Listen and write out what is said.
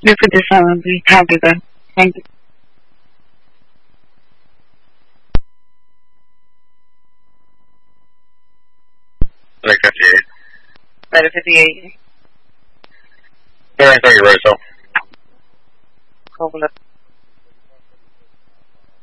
257, please. Copy that. Thank you. Like 58. 58. Hearing 30, right, so. Hold up.